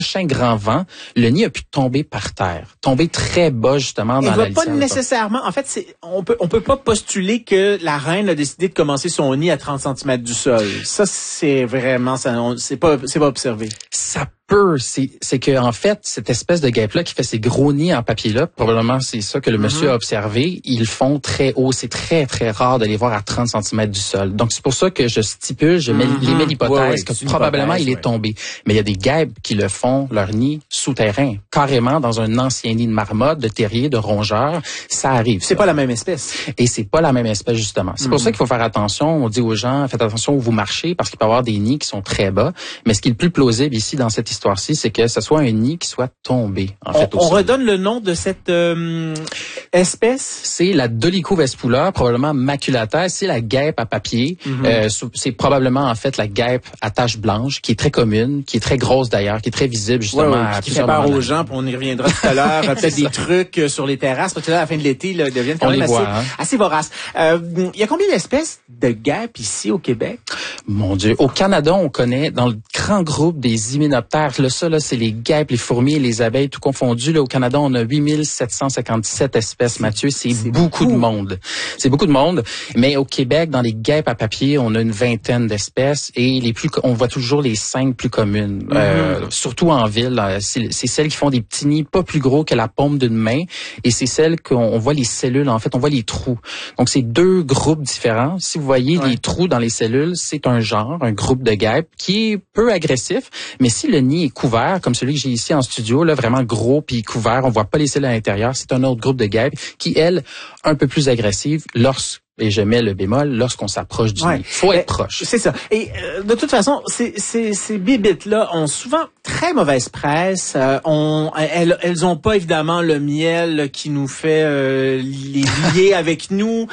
prochain grand vent, le nid a pu tomber par terre, tomber très bas justement dans la litière. Il va pas nécessairement, en fait, on peut pas postuler que la reine a décidé de commencer son nid à 30 cm du sol. Ça, c'est vraiment, c'est pas observé. Ça peut, c'est que en fait, cette espèce de guêpe-là qui fait ces gros nids en papier-là, probablement c'est ça que le monsieur a observé, ils font très haut. C'est très, très rare de les voir à 30 cm du sol. Donc, c'est pour ça que je stipule, je mets l'hypothèse que probablement il est tombé. Mais il y a des guêpes qui le font, leur nid souterrain, carrément dans un ancien nid de marmotte, de terrier, de rongeur. Ça arrive. C'est pas la même espèce. Et c'est pas la même espèce, justement. C'est pour ça qu'il faut faire attention. On dit aux gens, faites attention où vous marchez, parce qu'il peut y avoir des nids qui sont très bas. Mais ce qui est le plus plausible ici, dans cette histoire-ci, c'est que ce soit un nid qui soit tombé, en fait. On redonne le nom de cette espèce? C'est la Dolichowespulla, probablement maculata. C'est la guêpe à papier. C'est probablement, en fait, la guêpe à taches blanches, qui est très commune, qui est très grosse d'ailleurs, qui est très visible, justement. Qui fait peur aux gens, puis on y reviendra tout à l'heure. Peut-être des trucs sur les terrasses, parce que là, à la fin de l'été, là, ils deviennent quand même assez voraces. Il y a combien d'espèces de guêpes ici au Québec? Mon Dieu. Au Canada, on connaît, dans le grand groupe des hyménoptères, là, c'est les guêpes, les fourmis et les abeilles, tout confondu. Là, au Canada, on a 8757 espèces, Mathieu. C'est beaucoup de monde. C'est beaucoup de monde. Mais au Québec, dans les guêpes à papier, on a une vingtaine d'espèces et on voit toujours les 5 plus communes. Surtout en ville, c'est celles qui font des petits nids pas plus gros que la paume d'une main et c'est celles qu'on voit les cellules, en fait, on voit les trous. Donc, c'est 2 groupes différents. Si vous voyez les trous dans les cellules, c'est un genre, un groupe de guêpes qui est peu agressif, mais si le nid est couvert, comme celui que j'ai ici en studio, là, vraiment gros puis couvert, on voit pas les cellules à l'intérieur, c'est un autre groupe de guêpes qui, elles, un peu plus agressives et je mets le bémol, lorsqu'on s'approche du nid. Faut être proche. C'est ça. Et de toute façon, ces bibites-là ont souvent très mauvaise presse. Elles ont pas évidemment le miel qui nous fait les lier avec nous.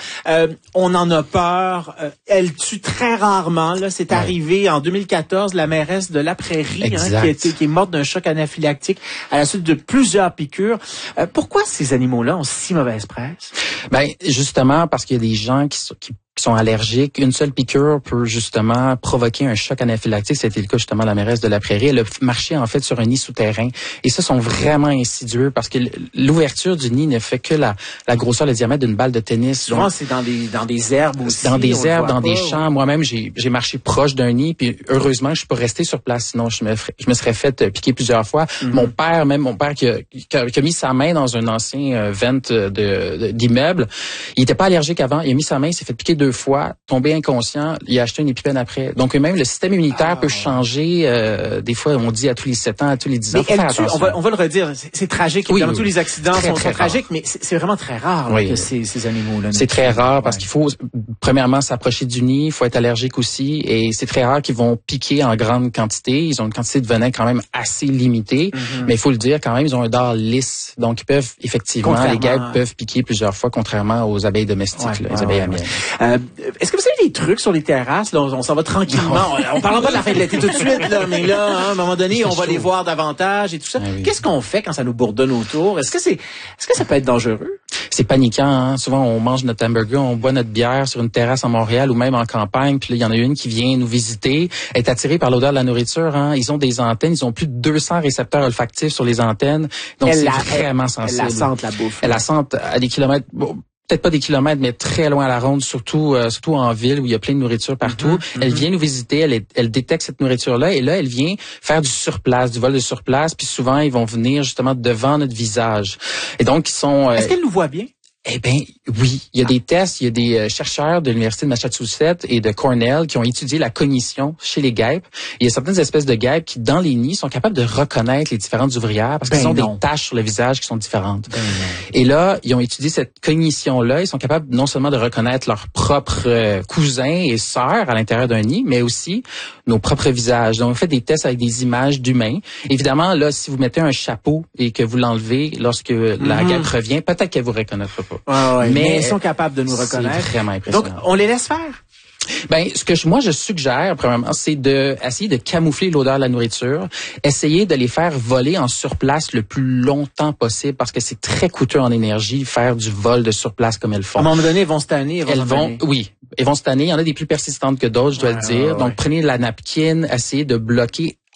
On en a peur. Elles tuent très rarement. Là, c'est arrivé en 2014, la mairesse de La Prairie qui est morte d'un choc anaphylactique à la suite de plusieurs piqûres. Pourquoi ces animaux-là ont si mauvaise presse? Ben justement parce qu'il y a des gens qui sont allergiques. Une seule piqûre peut justement provoquer un choc anaphylactique. C'était le cas justement de la mairesse de La Prairie. Elle a marché en fait sur un nid souterrain. Et ça, sont vraiment insidieux parce que l'ouverture du nid ne fait que la grosseur, le diamètre d'une balle de tennis. Souvent, c'est dans des herbes aussi. Dans des herbes, dans des champs. Moi-même, j'ai marché proche d'un nid. Puis heureusement, je suis pas resté sur place. Sinon, je me serais fait piquer plusieurs fois. Mon père qui a mis sa main dans un ancien vente d'immeuble. Il était pas allergique avant. Il a mis sa main, il s'est fait piquer 2 fois, tombé inconscient, il a acheté une épipène après. Donc même le système immunitaire peut changer, des fois on dit à tous les 7 ans, à tous les 10 ans. Mais on va le redire, c'est tragique, évidemment, tous les accidents sont tragiques, mais c'est vraiment très rare que ces animaux-là. C'est très rare parce qu'il faut premièrement s'approcher du nid, il faut être allergique aussi et c'est très rare qu'ils vont piquer en grande quantité, ils ont une quantité de venin quand même assez limitée, mais il faut le dire quand même, ils ont un dard lisse. Donc ils peuvent effectivement, les guêpes peuvent piquer plusieurs fois contrairement aux abeilles domestiques, les abeilles à miel. Est-ce que vous avez des trucs sur les terrasses? Là, on s'en va tranquillement. On parlera pas de la fin de l'été tout de suite, là, mais là, à un moment donné, on va les voir davantage et tout ça. Qu'est-ce qu'on fait quand ça nous bourdonne autour? Est-ce que ça peut être dangereux? C'est paniquant, hein? Souvent, on mange notre hamburger, on boit notre bière sur une terrasse à Montréal ou même en campagne, puis là, il y en a une qui vient nous visiter, est attirée par l'odeur de la nourriture, hein? Ils ont des antennes, ils ont plus de 200 récepteurs olfactifs sur les antennes. Donc, c'est vraiment sensible. Elle la sente, la bouffe. Elle la sente à des kilomètres. Peut-être pas des kilomètres, mais très loin à la ronde, surtout en ville où il y a plein de nourriture partout. Elle vient nous visiter, elle détecte cette nourriture-là et là, elle vient faire du surplace, du vol de surplace. Puis souvent, ils vont venir justement devant notre visage. Et donc, ils sont... Est-ce qu'elle nous voit bien? Eh bien, oui. Il y a des tests, il y a des chercheurs de l'Université de Massachusetts et de Cornell qui ont étudié la cognition chez les guêpes. Il y a certaines espèces de guêpes qui, dans les nids, sont capables de reconnaître les différentes ouvrières parce qu'ils ont des taches sur le visage qui sont différentes. Et là, ils ont étudié cette cognition-là. Ils sont capables non seulement de reconnaître leurs propres cousins et sœurs à l'intérieur d'un nid, mais aussi nos propres visages. Donc, on fait des tests avec des images d'humains. Évidemment, là, si vous mettez un chapeau et que vous l'enlevez lorsque la guêpe revient, peut-être qu'elle vous reconnaîtra pas. Mais ils sont capables de nous reconnaître. C'est vraiment impressionnant. Donc, on les laisse faire? Ben, ce que moi je suggère, premièrement, c'est essayer de camoufler l'odeur de la nourriture, essayer de les faire voler en surplace le plus longtemps possible parce que c'est très coûteux en énergie faire du vol de surplace comme elles font. À un moment donné, elles vont se tanner. Elles vont se tanner. Il y en a des plus persistantes que d'autres, je dois le dire. Donc, prenez la napkin, essayez de bloquer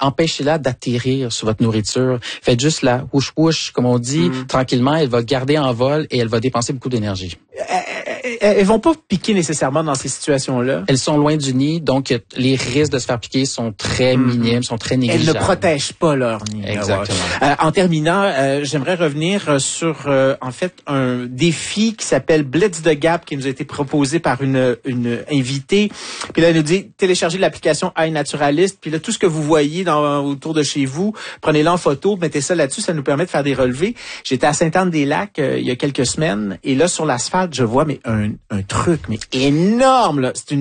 empêchez-la d'atterrir sur votre nourriture. Faites juste la whoosh-whoosh, comme on dit, tranquillement. Elle va garder en vol et elle va dépenser beaucoup d'énergie. Elles vont pas piquer nécessairement dans ces situations-là. Elles sont loin du nid, donc les risques de se faire piquer sont très minimes, sont très négligeables. Elles ne protègent pas leur nid. Exactement. En terminant, j'aimerais revenir sur en fait un défi qui s'appelle Blitz the Gap qui nous a été proposé par une invitée. Puis là, elle nous dit téléchargez l'application iNaturalist. Puis là, tout ce que vous voyez autour de chez vous, prenez-le en photo, mettez ça là-dessus, ça nous permet de faire des relevés. J'étais à Sainte-Anne-des-Lacs il y a quelques semaines et là sur l'asphalte, je vois un truc mais énorme là. C'est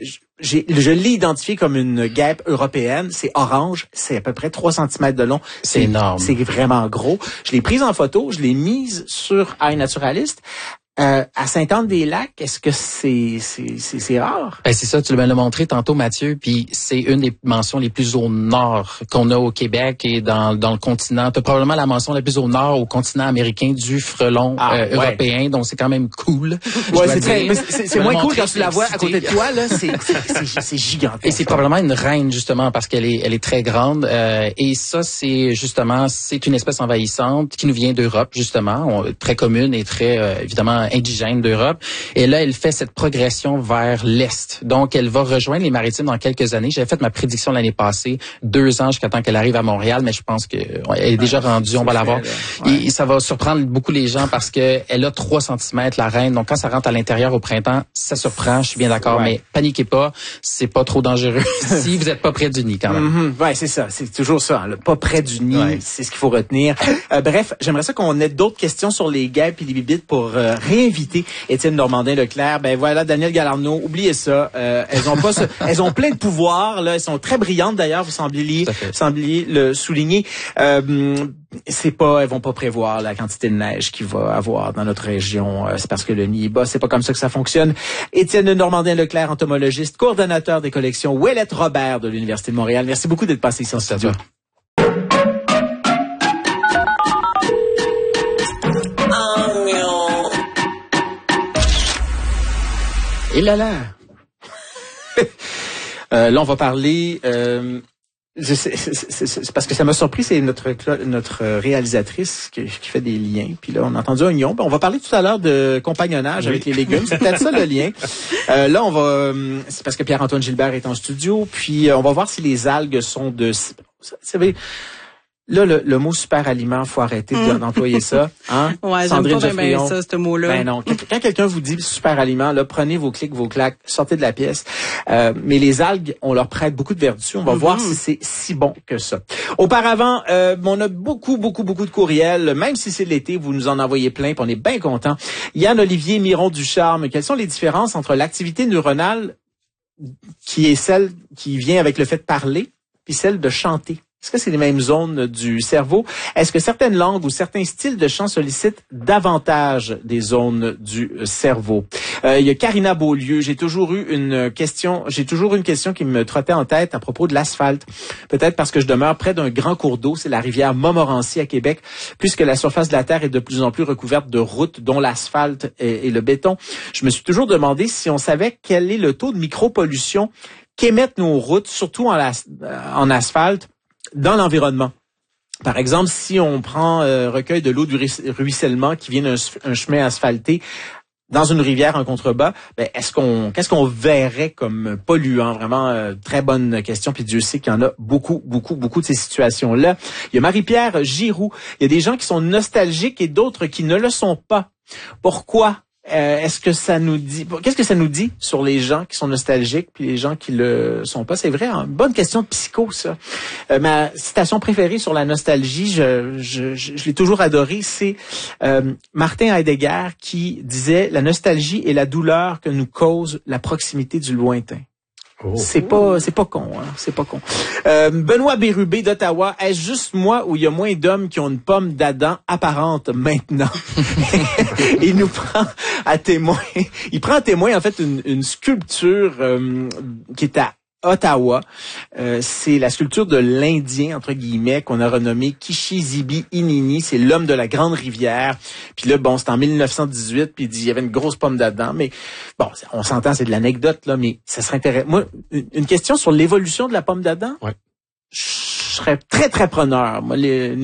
je l'ai identifié comme une guêpe européenne. C'est orange. C'est à peu près 3 cm de long. C'est énorme. C'est vraiment gros. Je l'ai prise en photo. Je l'ai mise sur iNaturalist. À Sainte-Anne-des-Lacs, est-ce que c'est rare? Ben c'est ça, tu l'as montré tantôt, Mathieu, puis c'est une des mentions les plus au nord qu'on a au Québec et dans le continent. Tu as probablement la mention la plus au nord au continent américain du frelon européen, donc c'est quand même cool. Ouais, c'est moins cool quand tu la vois à côté de toi, là, c'est gigantesque. Et c'est probablement une reine, justement, parce qu'elle est très grande. Et ça, c'est une espèce envahissante qui nous vient d'Europe, justement, très commune et très, évidemment, indigène d'Europe. Et là, elle fait cette progression vers l'Est. Donc, elle va rejoindre les maritimes dans quelques années. J'avais fait ma prédiction l'année passée, 2 ans jusqu'à temps qu'elle arrive à Montréal, mais je pense qu'elle est déjà rendue, on va la voir. Et ça va surprendre beaucoup les gens parce que elle a 3 cm, la reine. Donc, quand ça rentre à l'intérieur au printemps, ça surprend, je suis bien d'accord, mais paniquez pas, c'est pas trop dangereux si vous n'êtes pas près du nid quand même. Ouais, c'est ça, c'est toujours ça, hein, pas près du nid, c'est ce qu'il faut retenir. Bref, j'aimerais ça qu'on ait d'autres questions sur les guêpes et les bibites pour réinviter Étienne Normandin-Leclerc. Ben voilà, Danielle Galarneau, oubliez ça. Elles ont plein de pouvoirs, là. Elles sont très brillantes d'ailleurs, vous sembliez le souligner. Elles vont pas prévoir la quantité de neige qu'il va avoir dans notre région. C'est parce que le nid est bas. C'est pas comme ça que ça fonctionne. Étienne Normandin-Leclerc, entomologiste, coordonnateur des collections Ouellette Robert de l'Université de Montréal. Merci beaucoup d'être passé ici en studio. Et là, là, on va parler. C'est parce que ça m'a surpris, c'est notre réalisatrice qui fait des liens. Puis là, on a entendu oignon. On va parler tout à l'heure de compagnonnage avec les légumes. C'est peut-être ça le lien. Là, c'est parce que Pierre-Antoine Gilbert est en studio. Puis on va voir si les algues sont de. Vous savez. Là, le mot super aliment, faut arrêter d'employer ça. Hein? Ouais, Sandrine j'aime pas bien ça, ce mot-là. Ben non. Quand quelqu'un vous dit super aliment, là, prenez vos clics, vos claques, sortez de la pièce. Mais les algues, on leur prête beaucoup de vertus. On va voir si c'est si bon que ça. Auparavant, on a beaucoup de courriels. Même si c'est l'été, vous nous en envoyez plein, puis on est bien contents. Yann-Olivier Miron-Ducharme, quelles sont les différences entre l'activité neuronale qui est celle qui vient avec le fait de parler, puis celle de chanter? Est-ce que c'est les mêmes zones du cerveau? Est-ce que certaines langues ou certains styles de chant sollicitent davantage des zones du cerveau? Il y a Karina Beaulieu. J'ai toujours une question qui me trottait en tête à propos de l'asphalte. Peut-être parce que je demeure près d'un grand cours d'eau, c'est la rivière Montmorency à Québec, puisque la surface de la Terre est de plus en plus recouverte de routes, dont l'asphalte et le béton. Je me suis toujours demandé si on savait quel est le taux de micropollution qu'émettent nos routes, surtout en asphalte, dans l'environnement. Par exemple, si on prend recueil de l'eau du ruissellement qui vient d'un chemin asphalté dans une rivière en contrebas, ben qu'est-ce qu'on verrait comme polluant? Vraiment, très bonne question. Puis Dieu sait qu'il y en a beaucoup de ces situations-là. Il y a Marie-Pierre Giroux. Il y a des gens qui sont nostalgiques et d'autres qui ne le sont pas. Pourquoi? Qu'est-ce que ça nous dit sur les gens qui sont nostalgiques puis les gens qui le sont pas? C'est vrai, hein? Bonne question de psycho, ça. Ma citation préférée sur la nostalgie, je l'ai toujours adorée, c'est Martin Heidegger qui disait: la nostalgie est la douleur que nous cause la proximité du lointain. Oh. C'est pas con, hein. C'est pas con. Benoît Bérubé d'Ottawa, est-ce juste moi où il y a moins d'hommes qui ont une pomme d'Adam apparente maintenant? Il nous prend à témoin. Il prend à témoin, en fait, une sculpture qui est à Ottawa. C'est la sculpture de l'Indien, entre guillemets, qu'on a renommé Kishizibi Inini. C'est l'homme de la Grande Rivière. Puis là, c'est en 1918, puis il dit, il y avait une grosse pomme d'Adam. Mais bon, on s'entend, c'est de l'anecdote, là, mais ça serait intéressant. Moi, une question sur l'évolution de la pomme d'Adam. Ouais. serais très, très preneur. Moi,